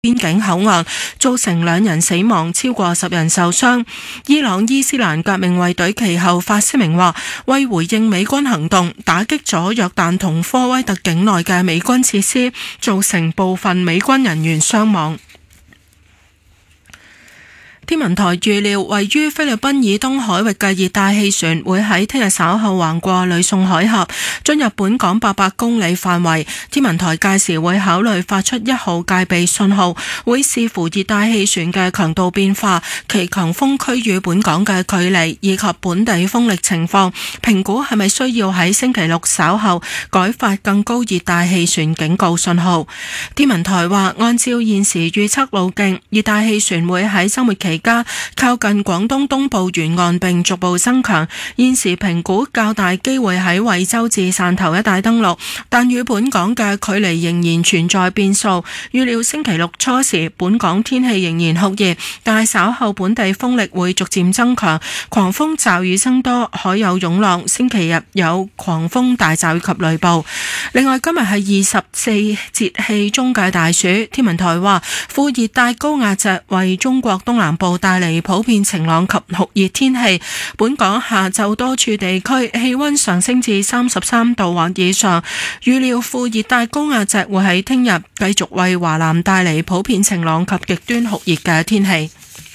邊境口岸，造成2人死亡，超過10人受傷。伊朗伊斯蘭革命衛隊其後發聲明話，為回應美軍行動，打擊咗約旦同科威特境內嘅美軍設施，造成部分美軍人員傷亡。天文台預料，位於菲律賓以東海域嘅熱帶氣旋會喺聽日稍後橫過呂宋海峽，進入本港800公里範圍。天文台屆時會考慮發出1號戒備信號，會視乎熱帶氣旋嘅強度變化、其強風區與本港嘅距離以及本地風力情況，評估係咪需要喺星期六稍後改發更高熱帶氣旋警告信號。天文台話，按照現時預測路徑，熱帶氣旋會喺週末期間靠近廣東東部沿岸並逐步增強，現時評估較大機會喺惠州至汕頭一帶登陸，但與本港嘅距離仍然存在變數。預料星期六初時本港天氣仍然酷熱，但係稍後本地風力會逐漸增強，狂風驟雨增多，海有湧浪。星期日有狂風大驟雨及雷暴。另外今日係24節氣中嘅大暑，天文台話副熱帶高壓脊為中國東南部帶嚟普遍晴朗及酷熱天氣，本港下晝多處地區氣溫上升至33度或以上。預料副熱帶高壓脊會喺聽日繼續為華南帶嚟普遍晴朗及極端酷熱嘅天氣。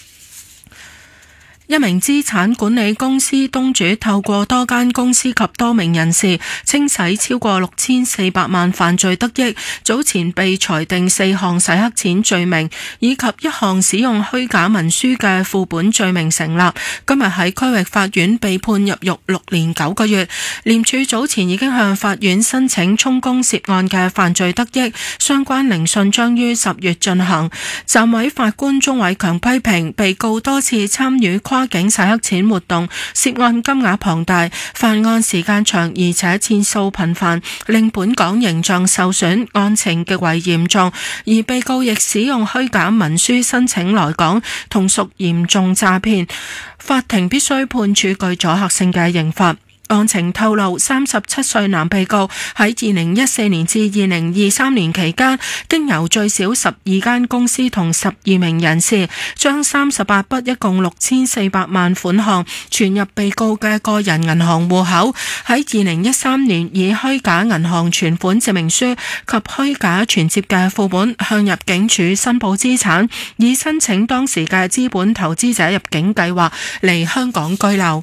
一名資產管理公司東主透過多間公司及多名人士清洗超過6400萬犯罪得益，早前被裁定4項洗黑錢罪名以及1項使用虛假文書嘅副本罪名成立，今日喺區域法院被判入獄6年9個月。廉署早前已經向法院申請充公涉案嘅犯罪得益，相關聆訊將於10月進行。暫委法官鍾偉強批評被告多次參與跨境洗黑錢活動，涉案金額龐大，犯案時間長，而且次數頻繁，令本港形象受損，案情極為嚴重。而被告亦使用虛假文書申請來港，同屬嚴重詐騙，法庭必須判處具阻嚇性嘅刑罰。案情透露，37歲男被告喺2014年至2023年期間，經由最少12間公司同12名人士，將38筆一共6400萬款項存入被告嘅個人銀行戶口。喺2013年，以虛假銀行存款證明書及虛假存摺嘅副本向入境處申報資產，以申請當時嘅資本投資者入境計劃嚟香港居留。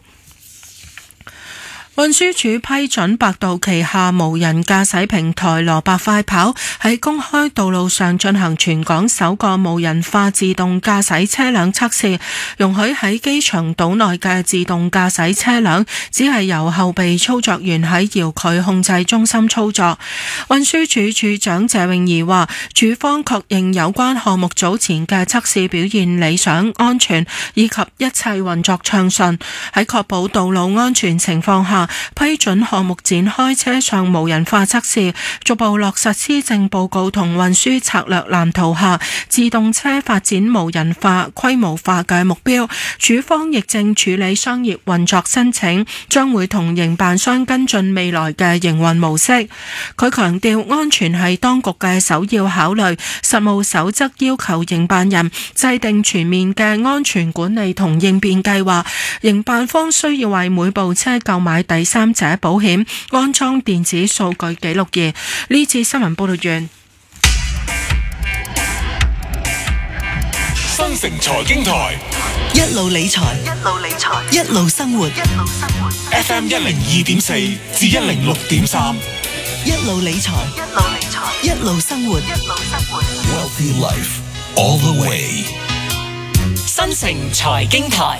運輸署批准百度旗下無人駕駛平台蘿蔔快跑喺公開道路上進行全港首個無人化自動駕駛車輛測試，容許喺機場島內嘅自動駕駛車輛只係由後備操作員喺遙距控制中心操作。運輸署署長謝永儀話，署方確認有關項目早前嘅測試表現理想、安全以及一切運作暢順，喺確保道路安全情況下，批准項目展開車上無人化測試，逐步落實施政報告同運輸策略藍圖下自動車發展無人化、規模化嘅目標。署方亦正處理商業運作申請，將會同營辦商跟進未來嘅營運模式。佢強調，安全係當局嘅首要考慮，實務守則要求營辦人制定全面嘅安全管理同應變計劃，營辦方需要為每部車購買第三者保險，安裝電子數據記錄儀。呢次新聞報道完。 新城財經台一路理財，一路生活。 FM 102.4至106.3， 一路理財，一路生活。 Wealthy Life all the way。 新城財經台。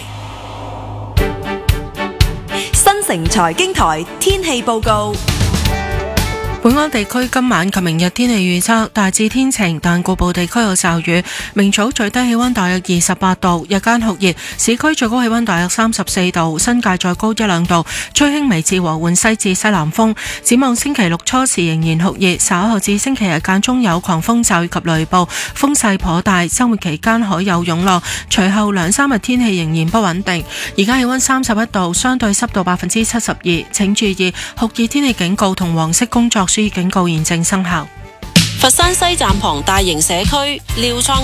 新城財經台天氣報告。 本港地區今晚及明日天氣預測大致天晴，但局部地區有驟雨。明早最低氣溫大約28度，日間酷熱，市區最高氣溫大約34度，新界再高1-2度，吹輕微至和緩西至西南風。展望星期六初時仍然酷熱，稍後至星期日間中有狂風驟雨及雷暴，風勢頗大。週末期間海有湧浪，隨後2-3日天氣仍然不穩定。而家氣溫31度，相對濕度72%，請注意酷熱天氣警告同黃色工作暑熱警告現正生效。 佛山西站旁大型社區廖創